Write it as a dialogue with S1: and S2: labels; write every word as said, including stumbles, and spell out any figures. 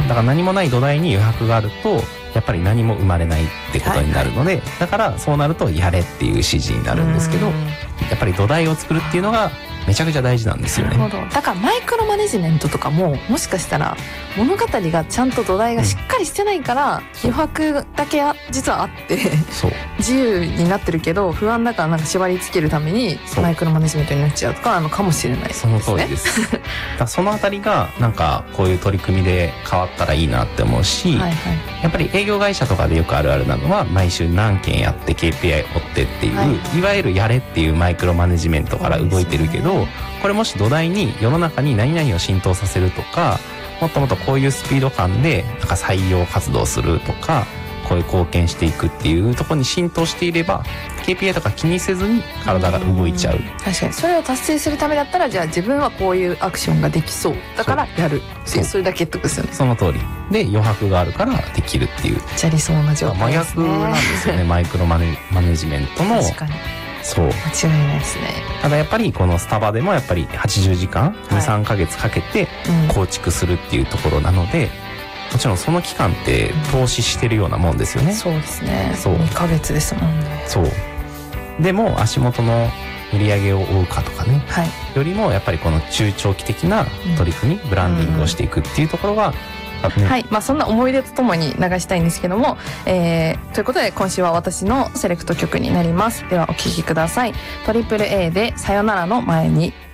S1: だから何もない土台に余白があるとやっぱり何も生まれないってことになるので、はいはい、だからそうなるとやれっていう指示になるんですけど、やっぱり土台を作るっていうのがめちゃくちゃ大事なんですよね。
S2: なるほど。だからマイクロマネジメントとかももしかしたら物語がちゃんと土台がしっかりしてないから、うん、余白だけ実はあって
S1: そう
S2: 自由になってるけど不安だからなんか縛り付けるためにマイクロマネジメントになっちゃうとかなのかもしれないですね。
S1: その通りですだそのあたりがなんかこういう取り組みで変わったらいいなって思うし、はいはい、やっぱり営業会社とかでよくあるあるなのは毎週何件やって ケーピーアイ 追ってっていう、はい、いわゆるやれっていうマイクロマネジメントから動いてるけど、これもし土台に世の中に何々を浸透させるとか、もっともっとこういうスピード感でなんか採用活動するとか、こういう貢献していくっていうところに浸透していれば ケーピーアイ とか気にせずに体が動いちゃう。
S2: 確かにそれを達成するためだったら、じゃあ自分はこういうアクションができそうだからやるっていう、それだけってことですよね。
S1: その通りで余白があるからできるっていう、
S2: じゃ理想な状態ですね。
S1: 真逆なんですよねマイクロマネ、マネジメントの。確かにそう間
S2: 違いないですね。
S1: ただやっぱりこのスタバでもやっぱりはちじゅうじかん、はい、にさんかげつかけて構築するっていうところなので、うん、もちろんその期間って投資してるようなもんですよね、うん、
S2: そうですね。そうにかげつですもんね。
S1: そうでも足元の売り上げを追うかとかね、はい、よりもやっぱりこの中長期的な取り組み、うん、ブランディングをしていくっていうところが、ね、はい、まあそんな思い出とともに流したいんですけども、えー、ということで今週は私のセレクト曲になります。ではお聴きください。トリプル A でさよならの前に。